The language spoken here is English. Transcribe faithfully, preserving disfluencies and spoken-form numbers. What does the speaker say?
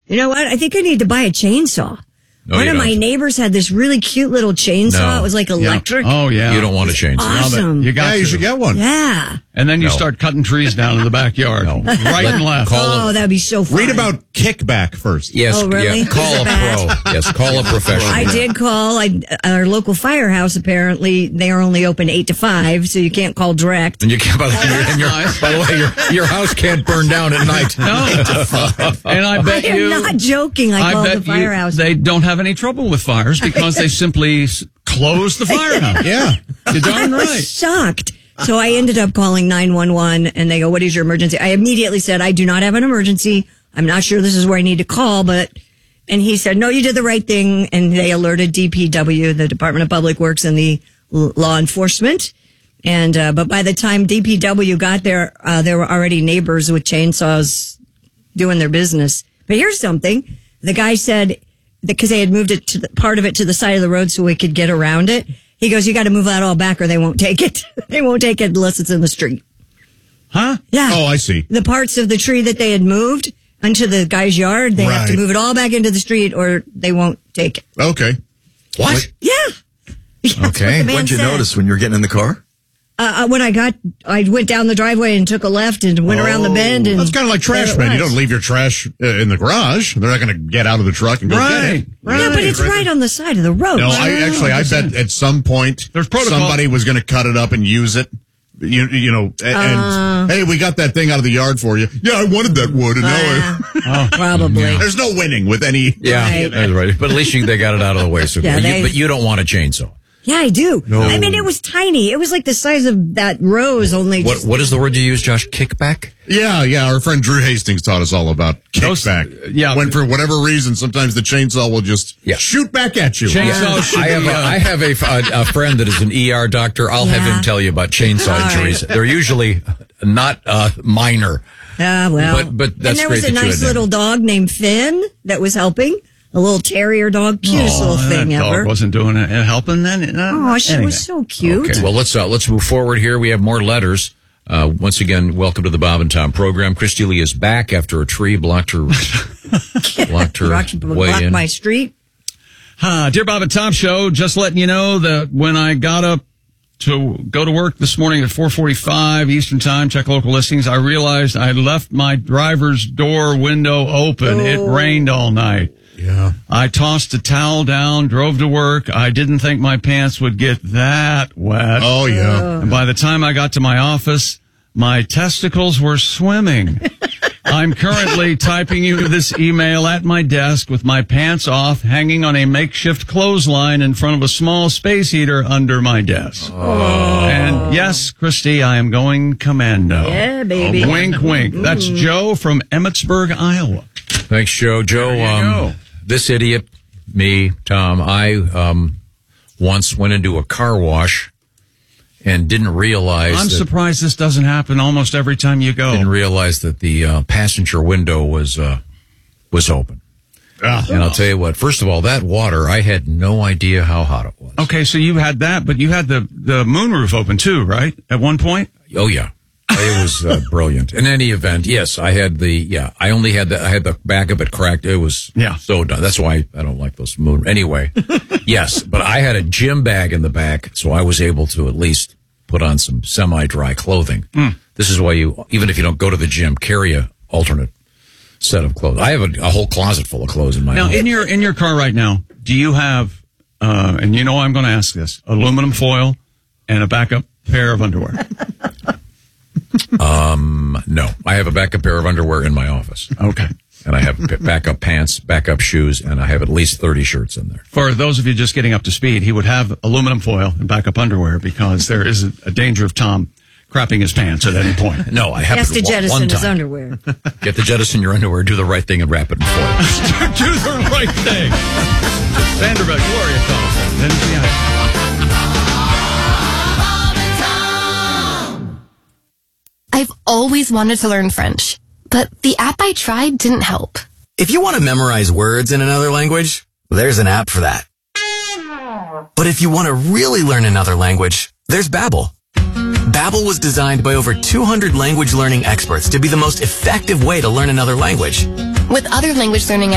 You know what? I think I need to buy a chainsaw. No, One you of don't. my neighbors had this really cute little chainsaw. No. It was like electric. Yeah. Oh, yeah. You don't want to change it. Awesome. You got Yeah, to. you should get one. Yeah. And then you No. start cutting trees down in the backyard. No. Right and left. Call Oh, a, that'd be so fun. Read about kickback first. yes, Oh, really? yeah, call Is a it bad? pro. Yes, call a professional. I did call. I, our local firehouse, apparently, they are only open eight to five, so you can't call direct. And you can't, by the, and your, by the way, your, your house can't burn down at night. No. And I bet I am you. not joking. I, I called bet the firehouse. you they don't have any trouble with fires because they simply s- close the firehouse. Yeah. You're darn I was right. shocked. So I ended up calling nine one one, and they go, "What is your emergency?" I immediately said, "I do not have an emergency. I'm not sure this is where I need to call, but..." And he said, "No, you did the right thing." And they alerted D P W, the Department of Public Works, and the l- law enforcement. And uh, but by the time D P W got there, uh, there were already neighbors with chainsaws doing their business. But here's something: the guy said, because they had moved it to the, part of it to the side of the road so we could get around it. He goes, "You got to move that all back, or they won't take it. They won't take it unless it's in the street." Huh? Yeah. Oh, I see. The parts of the tree that they had moved into the guy's yard, they have to Right. move it all back into the street, or they won't take it. Okay. What? Yeah. That's what Okay. the man When'd you said. notice when you were getting in the car? Uh, uh, when I got, I went down the driveway and took a left and went around the bend. And That's kind of like trash there it man. You was. don't leave your trash uh, in the garage. They're not going to get out of the truck and go Right. get it. Right. Yeah, but it's right on the side of the road. No, I actually, I bet at some point There's protocol. somebody was going to cut it up and use it. You, you know, and, Uh. and hey, we got that thing out of the yard for you. Yeah, I wanted that wood, and now I, Probably. there's no winning with any. Yeah, Right. that's right. But at least you, they got it out of the way. So Yeah, you, they- but you don't want a chainsaw. Yeah, I do. No. I mean, it was tiny. It was like the size of that rose, only What just, What is the word you use, Josh? Kickback? Yeah, yeah. Our friend Drew Hastings taught us all about Those- kickback. yeah. When for whatever reason, sometimes the chainsaw will just Yeah. shoot back at you. Chainsaw I should have be, a, uh, I have a, a, a friend that is an E R doctor. I'll have Yeah. him tell you about chainsaw All right. injuries. They're usually not uh, minor. Ah, well. But- but that's and there was great a that you nice had little dog named Finn that was helping. A little terrier dog, cutest little Oh, thing that ever. dog wasn't doing it and helping then. Uh, Oh, she anyway. was so cute. Okay, well let's uh, let's move forward here. We have more letters. Uh, once again, welcome to the Bob and Tom program. Christy Lee is back after a tree blocked her blocked her Blocked, way blocked in. my street. Uh, Dear Bob and Tom Show, just letting you know that when I got up to go to work this morning at four forty-five Eastern Time, check local listings, I realized I left my driver's door window open. Oh. It rained all night. Yeah. I tossed a towel down, drove to work. I didn't think my pants would get that wet. Oh, yeah. And by the time I got to my office, my testicles were swimming. I'm currently typing you this email at my desk with my pants off, hanging on a makeshift clothesline in front of a small space heater under my desk. And yes, Christy, I am going commando. Yeah, baby. Wink, wink. That's Joe from Emmitsburg, Iowa. Thanks, Joe. Joe, There you um, go. this idiot, me, Tom, I um, once went into a car wash and didn't realize I'm that, surprised this doesn't happen almost every time you go. didn't realize that the uh, passenger window was uh, was open. Ah. And I'll tell you what. First of all, that water, I had no idea how hot it was. Okay, so you had that, but you had the, the moonroof open too, right? At one point? Oh yeah, it was uh, brilliant. In any event, yes, I had the yeah. I only had the I had the back of it cracked. It was Yeah. so done. That's why I don't like those moon. Anyway, yes, but I had a gym bag in the back, so I was able to at least put on some semi-dry clothing. This is why you, even if you don't go to the gym, carry a alternate set of clothes. I have a, a whole closet full of clothes in my Now, house. in your in your car right now, do you have, uh, and you know I'm going to ask this, aluminum foil and a backup pair of underwear? Um, no, I have a backup pair of underwear in my office, Okay. and I have p- backup pants, backup shoes, and I have at least thirty shirts in there. For those of you just getting up to speed, he would have aluminum foil and backup underwear because there is a, a danger of Tom crapping his pants at any point. No, I He have has to one, jettison one his time. underwear. Get the jettison your underwear, do the right thing, and wrap it in foil. Do the right thing. Vanderbilt, Gloria Thompson. Then she had- I've always wanted to learn French, but the app I tried didn't help. If you want to memorize words in another language, there's an app for that. But if you want to really learn another language, there's Babbel. Babbel was designed by over two hundred language learning experts to be the most effective way to learn another language. With other language learning